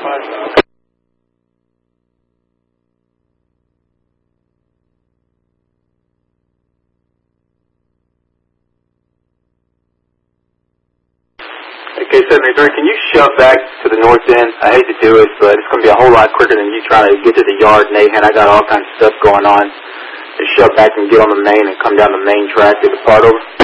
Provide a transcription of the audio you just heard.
Okay, 73, can you shove back to the north end? I hate to do it, but it's going to be a whole lot quicker than you trying to get to the yard, Nathan. I got all kinds of stuff going on. Just shove back and get on the main and come down the main track to the part over.